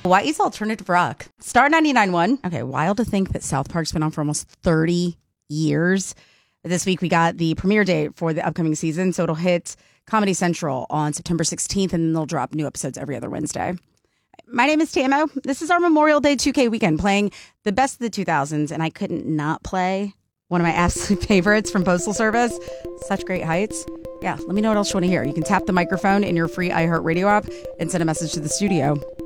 Hawaii's alternative rock. Star 99.1. Okay, wild to think that South Park's been on for almost 30 years. This week we got the premiere date for the upcoming season, so it'll hit Comedy Central on September 16th, and then they'll drop new episodes every other Wednesday. My name is Tamo. This is our Memorial Day 2K weekend, playing the best of the 2000s, and I couldn't not play one of my absolute favorites from Postal Service, Such Great Heights. Yeah, let me know what else you want to hear. You can tap the microphone in your free iHeartRadio app and send a message to the studio.